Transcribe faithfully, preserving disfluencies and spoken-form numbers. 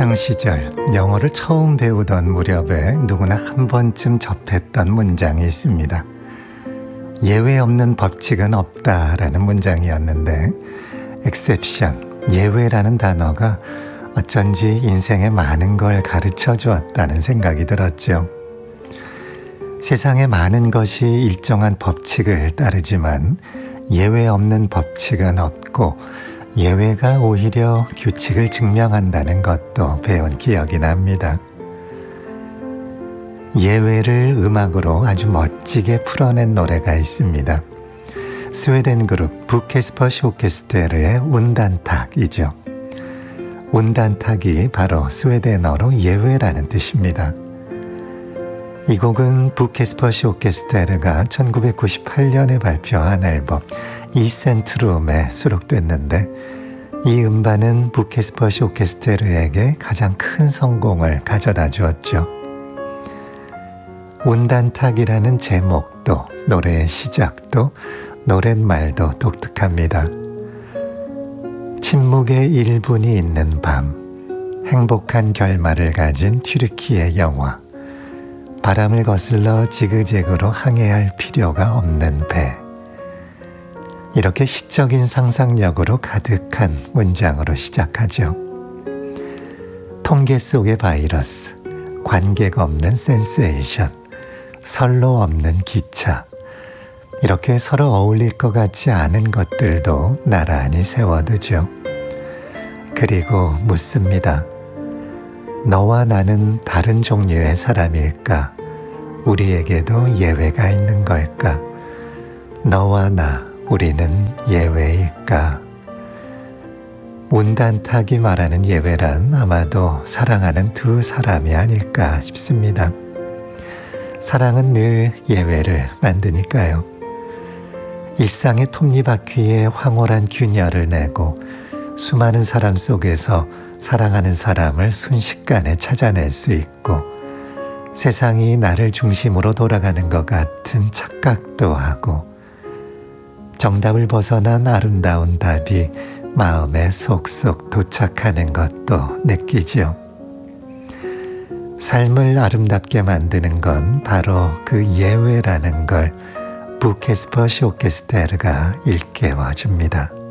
학창시절 영어를 처음 배우던 무렵에 누구나 한 번쯤 접했던 문장이 있습니다. 예외 없는 법칙은 없다라는 문장이었는데 exception, 예외라는 단어가 어쩐지 인생에 많은 걸 가르쳐 주었다는 생각이 들었죠. 세상에 많은 것이 일정한 법칙을 따르지만 예외 없는 법칙은 없고 예외가 오히려 규칙을 증명한다는 것도 배운 기억이 납니다. 예외를 음악으로 아주 멋지게 풀어낸 노래가 있습니다. 스웨덴 그룹 부케스퍼시 오케스테르의 운단탁이죠. 운단탁이 바로 스웨덴어로 예외라는 뜻입니다. 이 곡은 부케스퍼시 오케스테르가 천구백구십팔 년에 발표한 앨범 이센트룸에 수록됐는데 이 음반은 부케스퍼시 오케스테르에게 가장 큰 성공을 가져다 주었죠. 운단탁이라는 제목도 노래의 시작도 노랫말도 독특합니다. 침묵의 일 분이 있는 밤, 행복한 결말을 가진 튀르키예 영화, 바람을 거슬러 지그재그로 항해할 필요가 없는 배. 이렇게 시적인 상상력으로 가득한 문장으로 시작하죠. 통계 속의 바이러스, 관계가 없는 센세이션, 선로 없는 기차. 이렇게 서로 어울릴 것 같지 않은 것들도 나란히 세워두죠. 그리고 묻습니다. 너와 나는 다른 종류의 사람일까? 우리에게도 예외가 있는 걸까? 너와 나, 우리는 예외일까? 운단탁이 말하는 예외란 아마도 사랑하는 두 사람이 아닐까 싶습니다. 사랑은 늘 예외를 만드니까요. 일상의 톱니바퀴에 황홀한 균열을 내고 수많은 사람 속에서 사랑하는 사람을 순식간에 찾아낼 수 있고 세상이 나를 중심으로 돌아가는 것 같은 착각도 하고 정답을 벗어난 아름다운 답이 마음에 속속 도착하는 것도 느끼지요. 삶을 아름답게 만드는 건 바로 그 예외라는 걸 부케스퍼시 오케스테르가 일깨워 줍니다.